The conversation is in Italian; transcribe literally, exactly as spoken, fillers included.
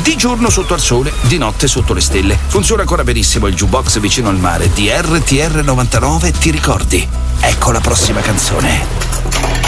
Di giorno sotto al sole, di notte sotto le stelle. Funziona ancora benissimo il jukebox vicino al mare di R T R novantanove, ti ricordi? Ecco la prossima canzone.